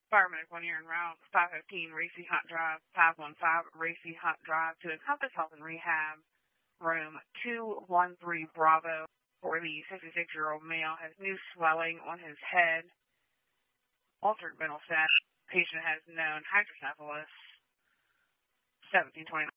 Fireman 1 year en route, 515 Racy Hunt Drive, 515 Racy Hunt Drive to Encompass Health and Rehab, room 213 Bravo, for the 66-year-old male has new swelling on his head, altered mental status. Patient has known hydrocephalus, 1729.